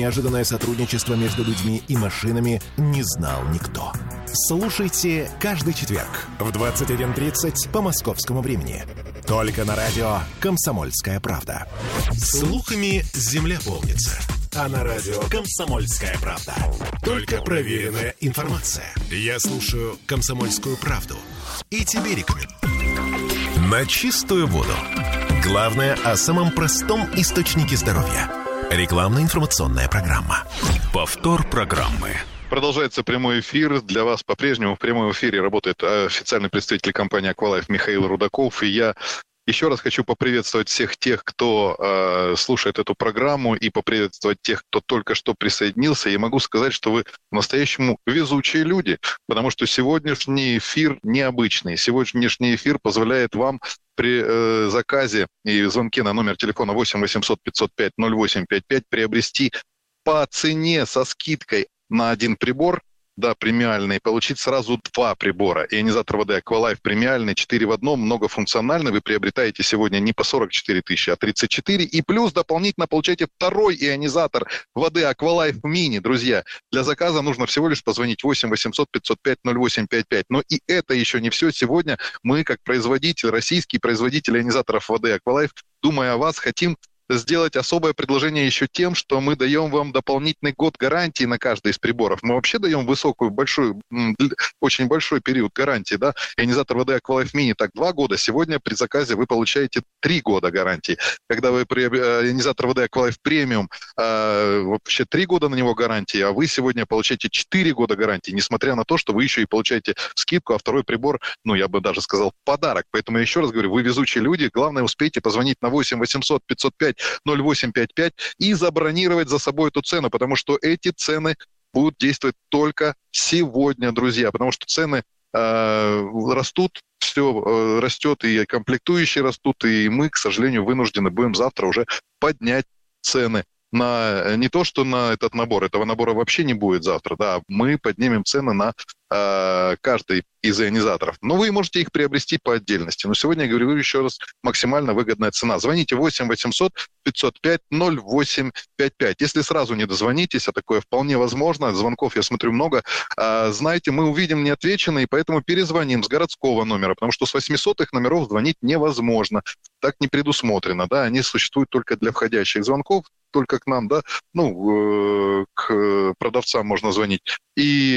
неожиданное сотрудничество между людьми и машинами не знал никто. Слушайте каждый четверг в 21:30 по московскому времени. Только на радио «Комсомольская правда». Слухами земля полнится. А на радио «Комсомольская правда» только проверенная информация. Я слушаю «Комсомольскую правду» и тебе рекомендую. На чистую воду. Главное о самом простом источнике здоровья. Рекламно-информационная программа. Повтор программы. Продолжается прямой эфир. Для вас по-прежнему в прямом эфире работает официальный представитель компании «Аквалайф» Михаил Рудаков. И я еще раз хочу поприветствовать всех тех, кто слушает эту программу, и поприветствовать тех, кто только что присоединился. И могу сказать, что вы по-настоящему везучие люди, потому что сегодняшний эфир необычный. Сегодняшний эфир позволяет вам при заказе и звонке на номер телефона 8 800 505 0855 приобрести по цене со скидкой на один прибор, да, премиальный, получить сразу 2 прибора. Ионизатор воды Аквалайф премиальный, 4 в одном, многофункциональный. Вы приобретаете сегодня не по 44 тысячи, а 34. И плюс дополнительно получаете второй ионизатор воды Аквалайф Мини, друзья. Для заказа нужно всего лишь позвонить 8 800 505 0855. Но и это еще не все. Сегодня мы, как производитель, российский производитель ионизаторов воды Аквалайф, думая о вас, хотим сделать особое предложение еще тем, что мы даем вам дополнительный год гарантии на каждый из приборов. Мы вообще даем очень большой период гарантии, да. Ионизатор воды Аквалайф Мини так 2 года. Сегодня при заказе вы получаете 3 года гарантии. Когда вы ионизатор воды Аквалайф Премиум, вообще 3 года на него гарантии, а вы сегодня получаете 4 года гарантии, несмотря на то, что вы еще и получаете скидку, а второй прибор, я бы даже сказал, в подарок. Поэтому я еще раз говорю, вы везучие люди. Главное, успейте позвонить на 8 800 505 0855 и забронировать за собой эту цену, потому что эти цены будут действовать только сегодня, друзья, потому что цены растут, все растет, и комплектующие растут, и мы, к сожалению, вынуждены будем завтра уже поднять цены на не то, что на этот набор, этого набора вообще не будет завтра, да, мы поднимем цены на каждый из ионизаторов. Но вы можете их приобрести по отдельности. Но сегодня, я говорю еще раз, максимально выгодная цена. Звоните 8 800 505 0855. Если сразу не дозвонитесь, а такое вполне возможно, звонков, я смотрю, много, знаете, мы увидим неотвеченные, поэтому перезвоним с городского номера, потому что с 800-х номеров звонить невозможно. Так не предусмотрено, да, они существуют только для входящих звонков, только к нам, да, к продавцам можно звонить. И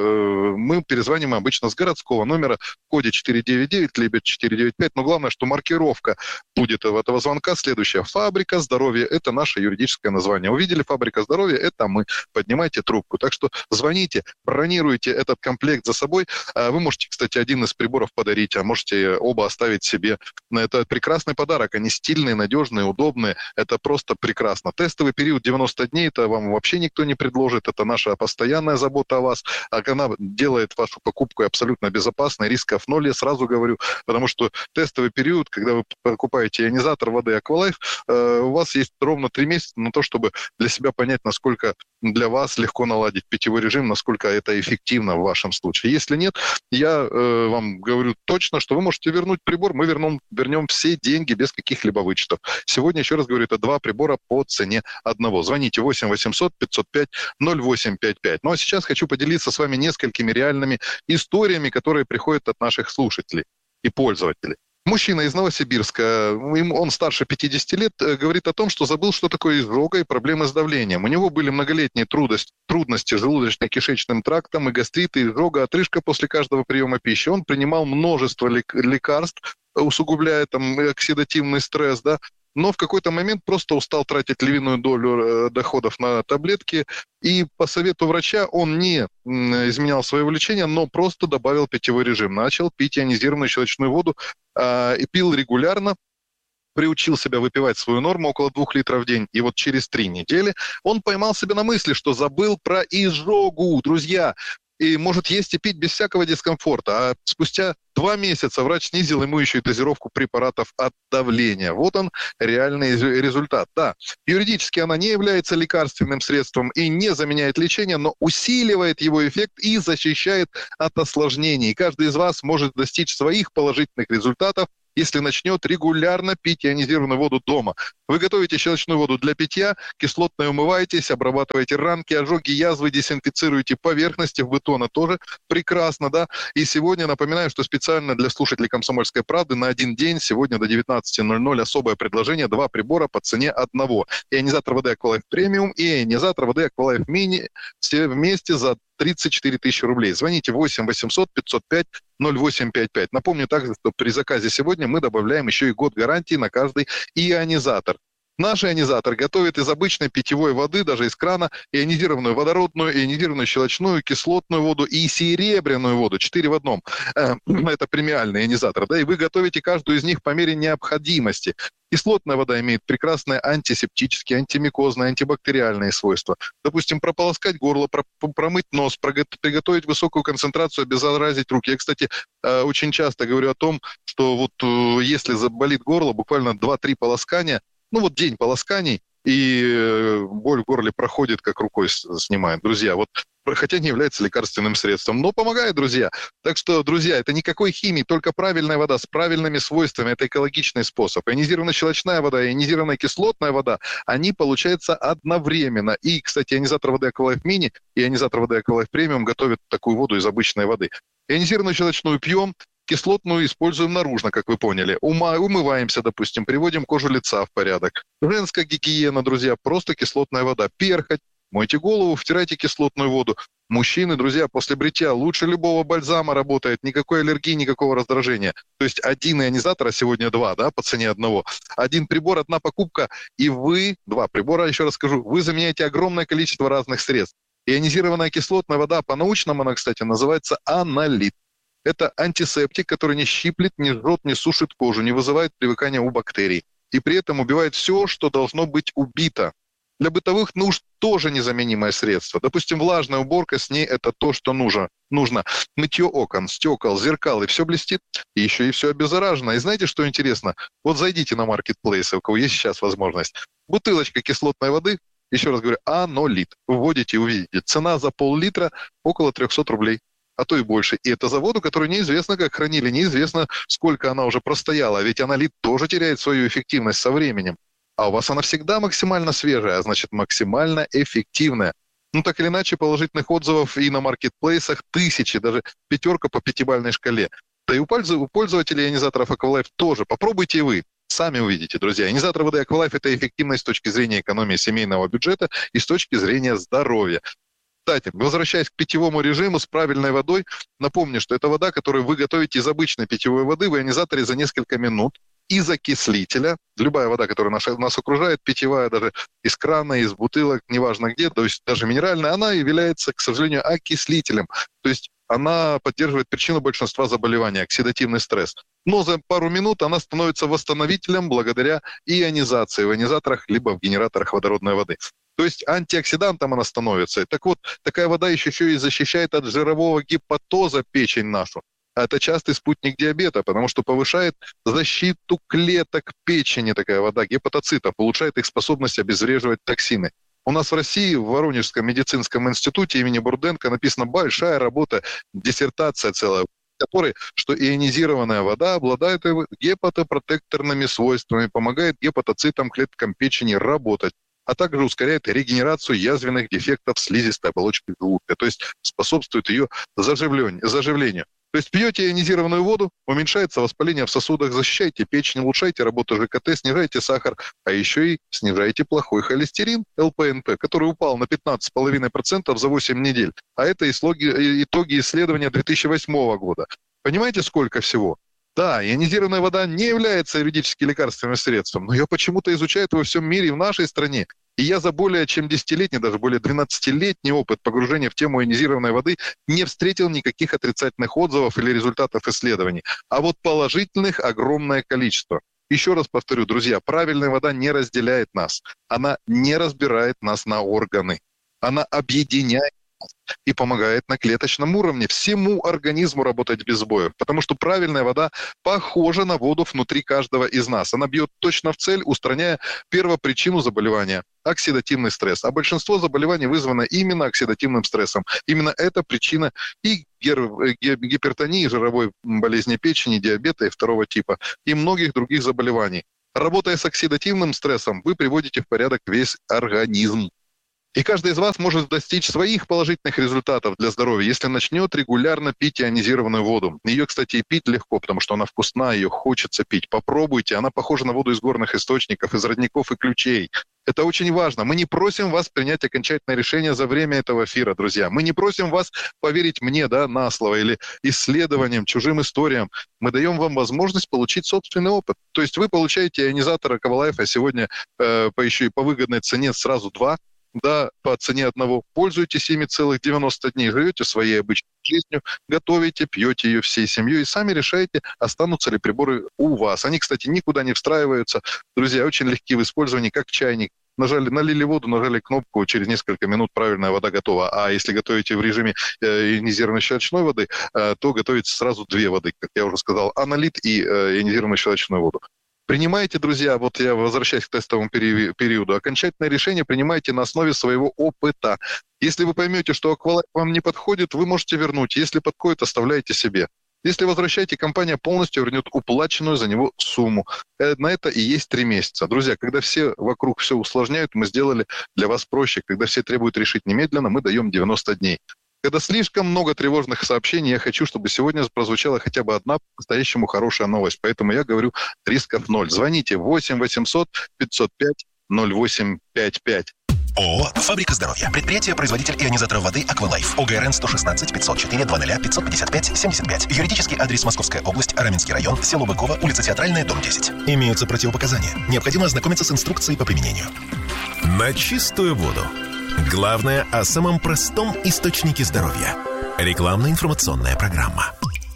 мы перезвоним обычно с городского номера в коде 499, либо 495. Но главное, что маркировка будет у этого звонка следующая. «Фабрика здоровья» — это наше юридическое название. Увидели «Фабрика здоровья» — это мы. Поднимайте трубку. Так что звоните, бронируйте этот комплект за собой. Вы можете, кстати, один из приборов подарить, а можете оба оставить себе. Это прекрасный подарок. Они стильные, надежные, удобные. Это просто прекрасно. Тестовый период 90 дней, это вам вообще никто не предложит. Это наша постоянная забота о вас. Она делает вашу покупку абсолютно безопасной, рисков ноль, я сразу говорю, потому что тестовый период, когда вы покупаете ионизатор воды Аквалайф, у вас есть ровно 3 месяца на то, чтобы для себя понять, насколько для вас легко наладить питьевой режим, насколько это эффективно в вашем случае. Если нет, я вам говорю точно, что вы можете вернуть прибор, мы вернем все деньги без каких-либо вычетов. Сегодня, еще раз говорю, это 2 прибора по цене одного. Звоните 8 800 505 0855. Ну а сейчас хочу поделиться с вами несколькими реальными историями, которые приходят от наших слушателей и пользователей. Мужчина из Новосибирска, он старше 50 лет, говорит о том, что забыл, что такое изжога и проблемы с давлением. У него были многолетние трудности с желудочно-кишечным трактом, и гастрит, и изжога, отрыжка после каждого приема пищи. Он принимал множество лекарств, усугубляя оксидативный стресс, да, но в какой-то момент просто устал тратить львиную долю доходов на таблетки, и по совету врача он не изменял своего лечения, но просто добавил питьевой режим. Начал пить ионизированную щелочную воду и пил регулярно, приучил себя выпивать свою норму около 2 литров в день. И вот через 3 недели он поймал себя на мысли, что забыл про изжогу, друзья. И может есть и пить без всякого дискомфорта. А спустя 2 месяца врач снизил ему еще и дозировку препаратов от давления. Вот он, реальный результат. Да, юридически она не является лекарственным средством и не заменяет лечение, но усиливает его эффект и защищает от осложнений. Каждый из вас может достичь своих положительных результатов, если начнет регулярно пить ионизированную воду дома. Вы готовите щелочную воду для питья, кислотной умываетесь, обрабатываете ранки, ожоги, язвы, дезинфицируете поверхности, в бетоне тоже прекрасно, да. И сегодня напоминаю, что специально для слушателей «Комсомольской правды» на один день, сегодня до 19:00, особое предложение, 2 прибора по цене одного. Ионизатор воды «Аквалайф Премиум» и ионизатор воды «Аквалайф Мини» все вместе за 34 тысячи рублей. Звоните 8 800 505 0855. Напомню также, что при заказе сегодня мы добавляем еще и год гарантии на каждый ионизатор. Наш ионизатор готовит из обычной питьевой воды, даже из крана, ионизированную водородную, ионизированную щелочную, кислотную воду и серебряную воду. 4 в одном. Это премиальный ионизатор. Да, и вы готовите каждую из них по мере необходимости. Кислотная вода имеет прекрасные антисептические, антимикозные, антибактериальные свойства. Допустим, прополоскать горло, промыть нос, приготовить высокую концентрацию, обеззаразить руки. Я, кстати, очень часто говорю о том, что вот если заболит горло, буквально 2-3 полоскания, день полосканий, и боль в горле проходит, как рукой снимает. Друзья, хотя не является лекарственным средством, но помогает, друзья. Так что, друзья, это никакой химии, только правильная вода с правильными свойствами. Это экологичный способ. Ионизированная щелочная вода, ионизированная кислотная вода, они получаются одновременно. И, кстати, ионизатор воды «Аквалайф Мини» и ионизатор воды «Аквалайф Премиум» готовят такую воду из обычной воды. Ионизированную щелочную пьем, кислотную используем наружно, как вы поняли. Умываемся, допустим, приводим кожу лица в порядок. Женская гигиена, друзья, просто кислотная вода. Перхоть, мойте голову, втирайте кислотную воду. Мужчины, друзья, после бритья лучше любого бальзама работает, никакой аллергии, никакого раздражения. То есть один ионизатор, а сегодня 2, да, по цене одного. Один прибор, одна покупка, и вы, 2 прибора, еще раз скажу, вы заменяете огромное количество разных средств. Ионизированная кислотная вода, по-научному она, кстати, называется анолит. Это антисептик, который не щиплет, не жжет, не сушит кожу, не вызывает привыкания у бактерий. И при этом убивает все, что должно быть убито. Для бытовых нужд тоже незаменимое средство. Допустим, влажная уборка, с ней это то, что нужно. Мытье окон, стекол, зеркал, и все блестит, и еще и все обеззаражено. И знаете, что интересно? Вот зайдите на Marketplace, у кого есть сейчас возможность. Бутылочка кислотной воды, еще раз говорю, анолит. Вводите и увидите. Цена за пол-литра около 300 рублей. А то и больше. И это за воду, которую неизвестно, как хранили, неизвестно, сколько она уже простояла. Ведь анолит тоже теряет свою эффективность со временем. А у вас она всегда максимально свежая, а значит максимально эффективная. Так или иначе, положительных отзывов и на маркетплейсах тысячи, даже 5 по 5-бальной шкале. Да и у пользователей ионизаторов Аквалайф тоже. Попробуйте и вы. Сами увидите, друзья. Ионизатор воды Аквалайф – это эффективность с точки зрения экономии семейного бюджета и с точки зрения здоровья. Кстати, возвращаясь к питьевому режиму с правильной водой, напомню, что это вода, которую вы готовите из обычной питьевой воды в ионизаторе за несколько минут, из окислителя. Любая вода, которая нас окружает, питьевая, даже из крана, из бутылок, неважно где, то есть даже минеральная, она является, к сожалению, окислителем. То есть она поддерживает причину большинства заболеваний – оксидативный стресс. Но за пару минут она становится восстановителем благодаря ионизации в ионизаторах либо в генераторах водородной воды. То есть антиоксидантом она становится. Так вот, такая вода еще и защищает от жирового гепатоза печень нашу. А это частый спутник диабета, потому что повышает защиту клеток печени такая вода, гепатоцитов, улучшает их способность обезвреживать токсины. У нас в России, в Воронежском медицинском институте имени Бурденко написана большая работа, диссертация целая, в которой, что ионизированная вода обладает гепатопротекторными свойствами, помогает гепатоцитам, клеткам печени работать, а также ускоряет регенерацию язвенных дефектов слизистой оболочки желудка, то есть способствует ее заживлению. То есть пьете ионизированную воду, уменьшается воспаление в сосудах, защищаете печень, улучшаете работу ЖКТ, снижаете сахар, а еще и снижаете плохой холестерин, ЛПНП, который упал на 15,5% за 8 недель. А это итоги исследования 2008 года. Понимаете, сколько всего? Да, ионизированная вода не является юридически лекарственным средством, но ее почему-то изучают во всем мире и в нашей стране. И я за более чем 10-летний, даже более 12-летний опыт погружения в тему ионизированной воды не встретил никаких отрицательных отзывов или результатов исследований. А вот положительных огромное количество. Еще раз повторю, друзья, правильная вода не разделяет нас. Она не разбирает нас на органы. Она объединяет и помогает на клеточном уровне всему организму работать без сбоев. Потому что правильная вода похожа на воду внутри каждого из нас. Она бьет точно в цель, устраняя первопричину заболевания – оксидативный стресс. А большинство заболеваний вызвано именно оксидативным стрессом. Именно это причина и гипертонии, жировой болезни печени, диабета и 2 типа, и многих других заболеваний. Работая с оксидативным стрессом, вы приводите в порядок весь организм. И каждый из вас может достичь своих положительных результатов для здоровья, если начнет регулярно пить ионизированную воду. Ее, кстати, и пить легко, потому что она вкусна, ее хочется пить. Попробуйте, она похожа на воду из горных источников, из родников и ключей. Это очень важно. Мы не просим вас принять окончательное решение за время этого эфира, друзья. Мы не просим вас поверить мне, на слово или исследованиям, чужим историям. Мы даем вам возможность получить собственный опыт. То есть вы получаете ионизатор Эквалайф, а сегодня еще и по выгодной цене сразу 2. По цене одного. Пользуйтесь ими целых 90 дней, живете своей обычной жизнью, готовите, пьете ее всей семьей и сами решаете, останутся ли приборы у вас. Они, кстати, никуда не встраиваются. Друзья, очень легки в использовании, как чайник. Налили воду, нажали кнопку, через несколько минут правильная вода готова. А если готовите в режиме ионизированной щелочной воды, то готовите сразу 2 воды, как я уже сказал, анолит и ионизированную щелочную воду. Принимайте, друзья, вот я возвращаюсь к тестовому периоду, окончательное решение принимайте на основе своего опыта. Если вы поймете, что Эквалайф вам не подходит, вы можете вернуть. Если подходит, оставляйте себе. Если возвращаете, компания полностью вернет уплаченную за него сумму. На это и есть 3 месяца. Друзья, когда все вокруг все усложняют, мы сделали для вас проще. Когда все требуют решить немедленно, мы даем 90 дней. Когда слишком много тревожных сообщений, я хочу, чтобы сегодня прозвучала хотя бы одна по-настоящему хорошая новость. Поэтому я говорю, рисков 0. Звоните 8 800 505 0855. ООО «Фабрика здоровья». Предприятие-производитель ионизаторов воды «Аквалайф». ОГРН 116 504 00 555 75. Юридический адрес: Московская область, Раменский район, село Быково, улица Театральная, дом 10. Имеются противопоказания. Необходимо ознакомиться с инструкцией по применению. На чистую воду. Главное о самом простом источнике здоровья. Рекламно-информационная программа.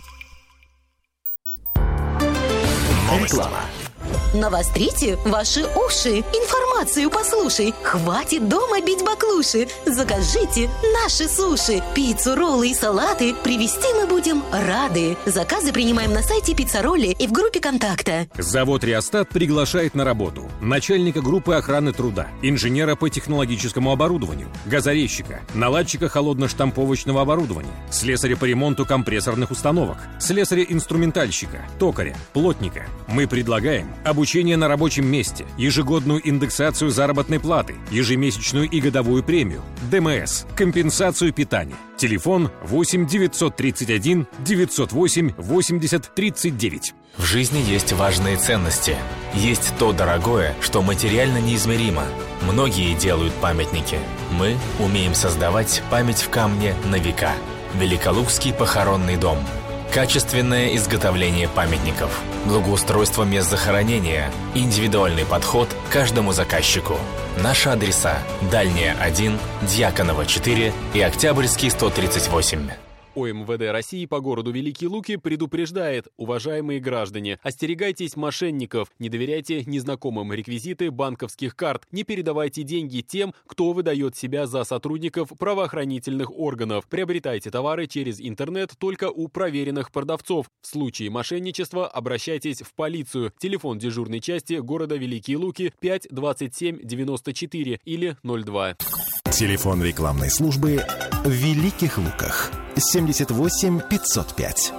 Реклама. Навострите ваши уши. Информацию послушай. Хватит дома бить баклуши. Закажите наши суши. Пиццу, роллы и салаты привезти мы будем рады. Заказы принимаем на сайте Пиццаролли и в группе контакта. Завод «Реостат» приглашает на работу начальника группы охраны труда, инженера по технологическому оборудованию, газорезчика, наладчика холодно-штамповочного оборудования, слесаря по ремонту компрессорных установок, слесаря-инструментальщика, токаря, плотника. Мы предлагаем обучение на рабочем месте, ежегодную индексацию заработной платы, ежемесячную и годовую премию, ДМС, компенсацию питания. Телефон 8 931 908 80 39. В жизни есть важные ценности. Есть то дорогое, что материально неизмеримо. Многие делают памятники. Мы умеем создавать память в камне на века. Великолукский похоронный дом. Качественное изготовление памятников, благоустройство мест захоронения, индивидуальный подход к каждому заказчику. Наши адреса: Дальняя 1, Дьяконова 4 и Октябрьский 138. ОМВД России по городу Великие Луки предупреждает: уважаемые граждане, остерегайтесь мошенников, не доверяйте незнакомым реквизиты банковских карт, не передавайте деньги тем, кто выдает себя за сотрудников правоохранительных органов. Приобретайте товары через интернет только у проверенных продавцов. В случае мошенничества обращайтесь в полицию. Телефон дежурной части города Великие Луки 5 27 94 или 02. Телефон рекламной службы в Великих Луках 78 505.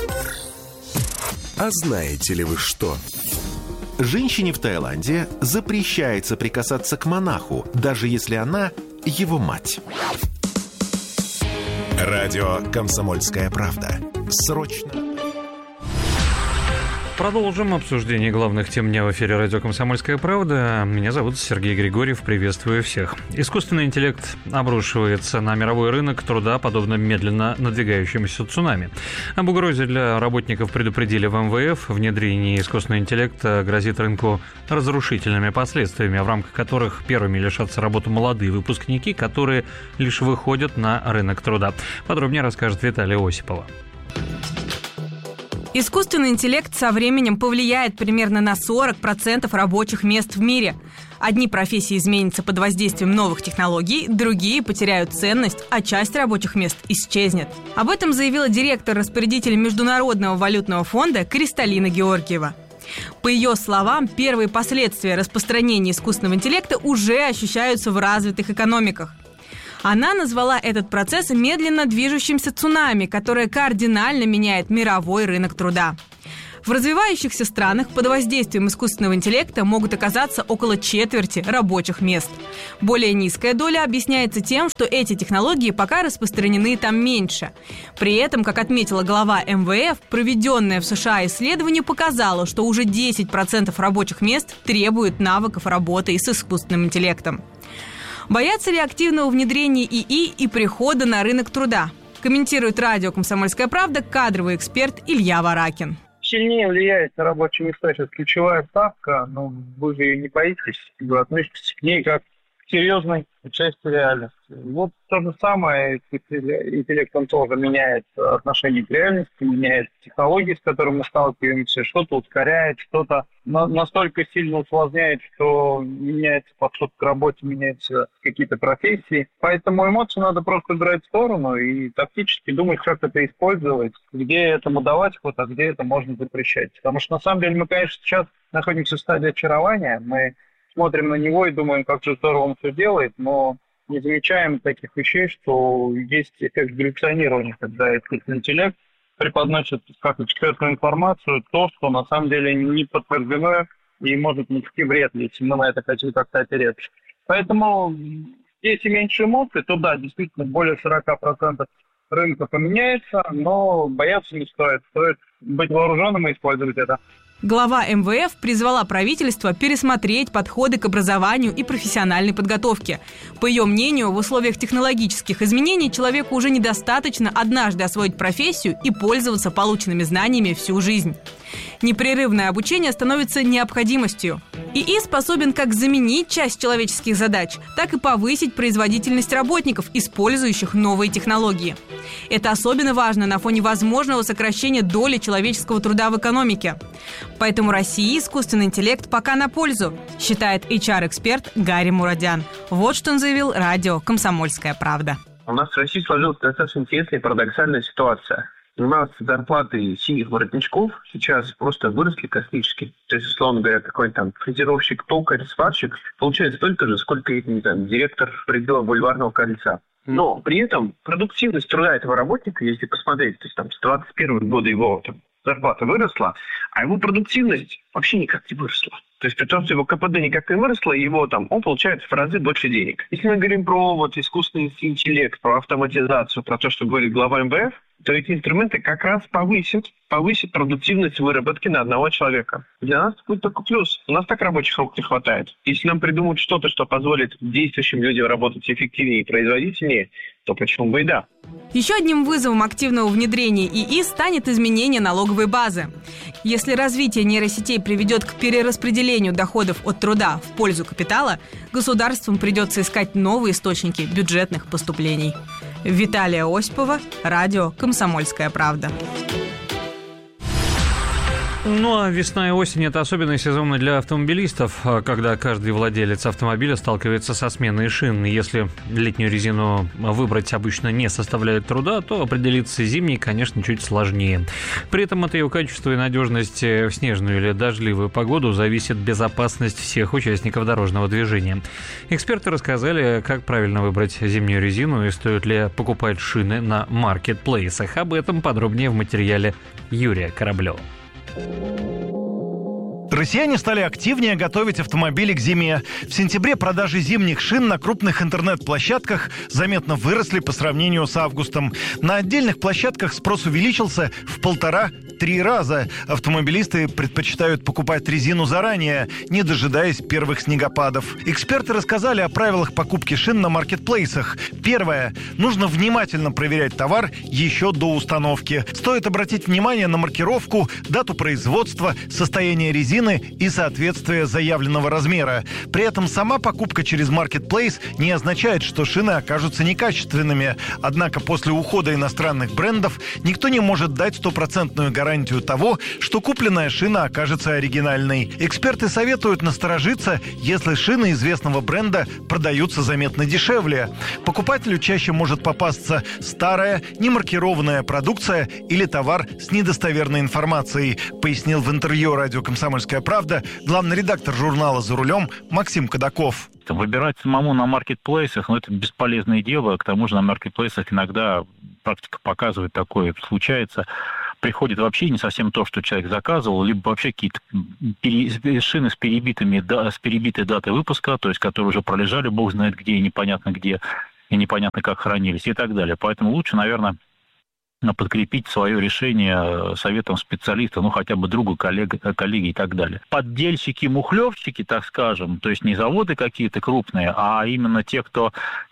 А знаете ли вы что? Женщине в Таиланде запрещается прикасаться к монаху, даже если она его мать. Радио «Комсомольская правда». Срочно. Продолжим обсуждение главных тем дня в эфире радио «Комсомольская правда». Меня зовут Сергей Григорьев. Приветствую всех. Искусственный интеллект обрушивается на мировой рынок труда, подобно медленно надвигающемуся цунами. Об угрозе для работников предупредили в МВФ. Внедрение искусственного интеллекта грозит рынку разрушительными последствиями, в рамках которых первыми лишатся работы молодые выпускники, которые лишь выходят на рынок труда. Подробнее расскажет Виталий Осипова. Искусственный интеллект со временем повлияет примерно на 40% рабочих мест в мире. Одни профессии изменятся под воздействием новых технологий, другие потеряют ценность, а часть рабочих мест исчезнет. Об этом заявила директор-распорядитель Международного валютного фонда Кристалина Георгиева. По ее словам, первые последствия распространения искусственного интеллекта уже ощущаются в развитых экономиках. Она назвала этот процесс медленно движущимся цунами, которое кардинально меняет мировой рынок труда. В развивающихся странах под воздействием искусственного интеллекта могут оказаться около четверти рабочих мест. Более низкая доля объясняется тем, что эти технологии пока распространены там меньше. При этом, как отметила глава МВФ, проведенное в США исследование показало, что уже 10% рабочих мест требуют навыков работы с искусственным интеллектом. Боятся ли активного внедрения ИИ и прихода на рынок труда? Комментирует радио «Комсомольская правда» кадровый эксперт Илья Варакин. Сильнее влияет на рабочие места сейчас ключевая ставка, но вы же ее не боитесь, вы относитесь к ней как к серьезной части реальности. Вот то же самое, интеллект он тоже меняет отношение к реальности, меняет технологии, с которыми мы сталкиваемся, что-то ускоряет, что-то настолько сильно усложняет, что меняется подход к работе, меняются какие-то профессии. Поэтому эмоции надо просто брать в сторону и тактически думать, как это использовать, где этому давать ход, а где это можно запрещать. Потому что на самом деле мы, конечно, сейчас находимся в стадии очарования, мы смотрим на него и думаем, как же здорово он все делает, но не замечаем таких вещей, что есть эффект галлюцинирования, когда искусственный интеллект преподносит как экспертную информацию, то, что на самом деле не подтверждено и может нанести вред, если мы на это хотим как-то опереться. Поэтому если меньше эмоций, то да, действительно, более 40% рынка поменяется, но бояться не стоит. Стоит быть вооруженным и использовать это. Глава МВФ призвала правительство пересмотреть подходы к образованию и профессиональной подготовке. По ее мнению, в условиях технологических изменений человеку уже недостаточно однажды освоить профессию и пользоваться полученными знаниями всю жизнь. Непрерывное обучение становится необходимостью. ИИ способен как заменить часть человеческих задач, так и повысить производительность работников, использующих новые технологии. Это особенно важно на фоне возможного сокращения доли человеческого труда в экономике. Поэтому России искусственный интеллект пока на пользу, считает HR-эксперт Гарри Мурадян. Вот что он заявил радио «Комсомольская правда». У нас в России сложилась достаточно интересная и парадоксальная ситуация. У нас зарплаты синих воротничков сейчас просто выросли космически. То есть, условно говоря, какой-то там фрезеровщик, токарь, сварщик получает столько же, сколько и директор пределов бульварного кольца. Но при этом продуктивность труда этого работника, если посмотреть, то есть там с 2021 года его зарплата выросла, а его продуктивность вообще никак не выросла. То есть при том, что его КПД никак не выросло, он получает в разы больше денег. Если мы говорим про искусственный интеллект, про автоматизацию, про то, что говорит глава МВФ, то эти инструменты как раз повысят продуктивность выработки на одного человека. Для нас это будет только плюс. У нас так рабочих рук не хватает. Если нам придумают что-то, что позволит действующим людям работать эффективнее и производительнее, то почему бы и да. Еще одним вызовом активного внедрения ИИ станет изменение налоговой базы. Если развитие нейросетей приведет к перераспределению доходов от труда в пользу капитала, государствам придется искать новые источники бюджетных поступлений. Виталия Осипова, радио «Комсомольская правда». Ну а весна и осень – это особенные сезоны для автомобилистов, когда каждый владелец автомобиля сталкивается со сменой шин. Если летнюю резину выбрать обычно не составляет труда, то определиться зимней, конечно, чуть сложнее. При этом от ее качества и надежности в снежную или дождливую погоду зависит безопасность всех участников дорожного движения. Эксперты рассказали, как правильно выбрать зимнюю резину и стоит ли покупать шины на маркетплейсах. Об этом подробнее в материале Юрия Кораблева. Россияне стали активнее готовить автомобили к зиме. В сентябре продажи зимних шин на крупных интернет-площадках заметно выросли по сравнению с августом. На отдельных площадках спрос увеличился в 1,5-3 раза. Автомобилисты предпочитают покупать резину заранее, не дожидаясь первых снегопадов. Эксперты рассказали о правилах покупки шин на маркетплейсах. Первое. Нужно внимательно проверять товар еще до установки. Стоит обратить внимание на маркировку, дату производства, состояние резины и соответствие заявленного размера. При этом сама покупка через маркетплейс не означает, что шины окажутся некачественными. Однако после ухода иностранных брендов никто не может дать стопроцентную гарантию гарантию того, что купленная шина окажется оригинальной. Эксперты советуют насторожиться, если шины известного бренда продаются заметно дешевле. Покупателю чаще может попасться старая, немаркированная продукция или товар с недостоверной информацией, пояснил в интервью радио «Комсомольская правда» главный редактор журнала «За рулем» Максим Кадаков. Выбирать самому на маркетплейсах, это бесполезное дело. К тому же на маркетплейсах иногда практика показывает, такое случается. Приходит вообще не совсем то, что человек заказывал, либо вообще какие-то шины с перебитой датой выпуска, то есть которые уже пролежали, бог знает где и непонятно как хранились и так далее. Поэтому лучше, наверное, подкрепить свое решение советом специалиста, хотя бы другу, коллеги и так далее. Поддельщики, мухлевщики, так скажем, то есть не заводы какие-то крупные, а именно те, кто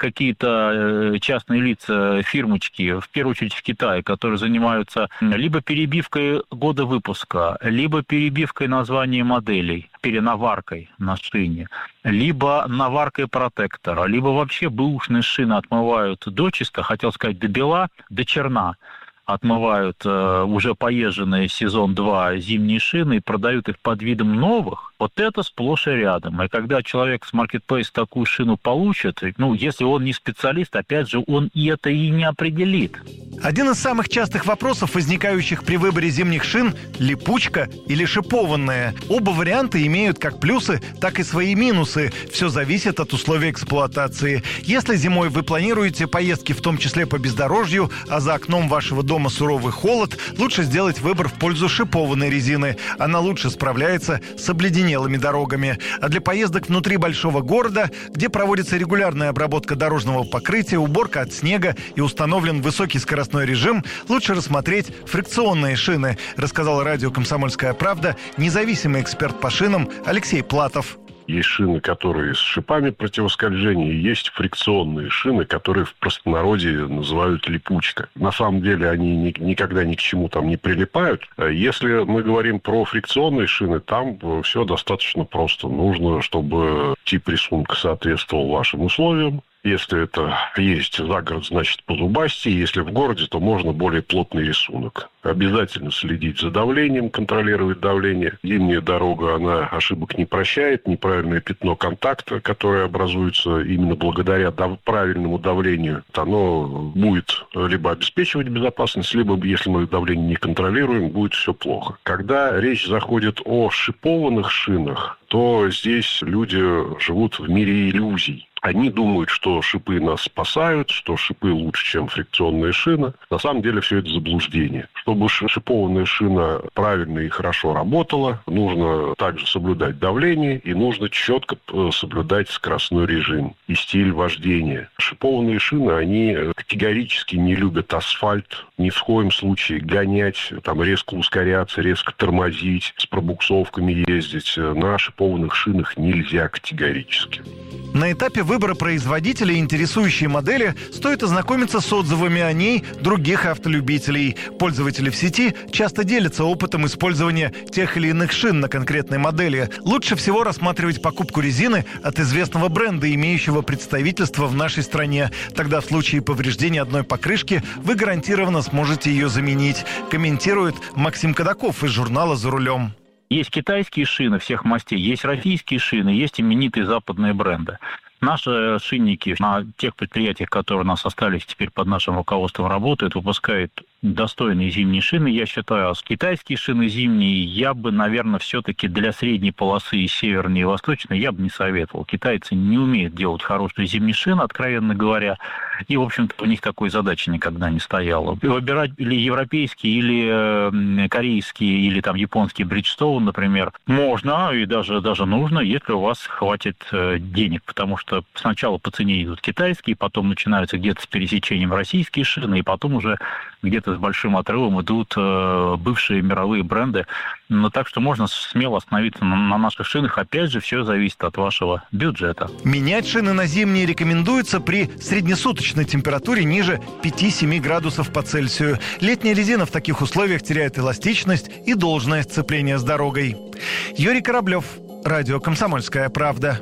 какие-то частные лица, фирмочки, в первую очередь в Китае, которые занимаются либо перебивкой года выпуска, либо перебивкой названий моделей, перенаваркой на шине, либо наваркой протектора, либо вообще бэушные шины отмывают дочисто, хотел сказать до бела, до черна. Отмывают уже поезженные сезон 2 зимние шины и продают их под видом новых, вот это сплошь и рядом. И когда человек с маркетплейса такую шину получит, если он не специалист, опять же, он это и не определит. Один из самых частых вопросов, возникающих при выборе зимних шин – липучка или шипованная. Оба варианта имеют как плюсы, так и свои минусы. Все зависит от условий эксплуатации. Если зимой вы планируете поездки, в том числе по бездорожью, а за окном вашего дома суровый холод, лучше сделать выбор в пользу шипованной резины. Она лучше справляется с обледенелыми дорогами. А для поездок внутри большого города, где проводится регулярная обработка дорожного покрытия, уборка от снега и установлен высокий скоростной режим, лучше рассмотреть фрикционные шины, рассказал радио «Комсомольская правда» независимый эксперт по шинам Алексей Платов. Есть шины, которые с шипами противоскольжения, и есть фрикционные шины, которые в простонародье называют липучка. На самом деле они никогда ни к чему там не прилипают. Если мы говорим про фрикционные шины, там все достаточно просто. Нужно, чтобы тип рисунка соответствовал вашим условиям. Если это есть за город, значит по зубасти. Если в городе, то можно более плотный рисунок. Обязательно следить за давлением, контролировать давление. Зимняя дорога, она ошибок не прощает. Неправильное пятно контакта, которое образуется именно благодаря правильному давлению, оно будет либо обеспечивать безопасность, либо, если мы давление не контролируем, будет все плохо. Когда речь заходит о шипованных шинах, то здесь люди живут в мире иллюзий. Они думают, что шипы нас спасают, что шипы лучше, чем фрикционная шина. На самом деле все это заблуждение. Чтобы шипованная шина правильно и хорошо работала, нужно также соблюдать давление и нужно четко соблюдать скоростной режим и стиль вождения. Шипованные шины, они категорически не любят асфальт, ни в коем случае гонять, резко ускоряться, резко тормозить, с пробуксовками ездить. На шипованных шинах нельзя категорически. На этапе выбора производителя и интересующей модели стоит ознакомиться с отзывами о ней других автолюбителей. Пользователи в сети часто делятся опытом использования тех или иных шин на конкретной модели. Лучше всего рассматривать покупку резины от известного бренда, имеющего представительство в нашей стране. Тогда в случае повреждения одной покрышки вы гарантированно сможете ее заменить, комментирует Максим Кадаков из журнала «За рулем». Есть китайские шины всех мастей, есть российские шины, есть именитые западные бренды. Наши шинники на тех предприятиях, которые у нас остались теперь под нашим руководством работают, выпускают достойные зимние шины, я считаю. А китайские шины зимние я бы, наверное, все-таки для средней полосы и северной, и восточной я бы не советовал. Китайцы не умеют делать хорошие зимние шины, откровенно говоря, и, в общем-то, у них такой задачи никогда не стояло. Выбирать или европейские, или корейские, или японские Bridgestone, например, можно и даже нужно, если у вас хватит денег, потому что сначала по цене идут китайские, потом начинаются где-то с пересечением российские шины, и потом уже где-то с большим отрывом идут бывшие мировые бренды. Но так что можно смело остановиться на наших шинах. Опять же, все зависит от вашего бюджета. Менять шины на зимние рекомендуется при среднесуточной температуре ниже 5-7 градусов по Цельсию. Летняя резина в таких условиях теряет эластичность и должное сцепление с дорогой. Юрий Кораблев, радио «Комсомольская правда».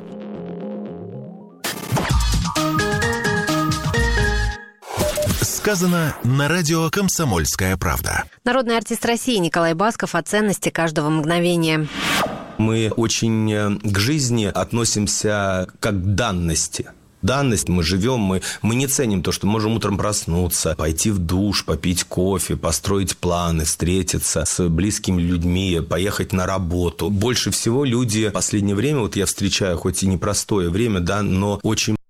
Сказано на радио «Комсомольская правда». Народный артист России Николай Басков о ценности каждого мгновения. Мы очень к жизни относимся как к данности. Данность, мы живем, мы не ценим то, что можем утром проснуться, пойти в душ, попить кофе, построить планы, встретиться с близкими людьми, поехать на работу. Больше всего люди в последнее время, вот я встречаю, хоть и непростое время, да, но очень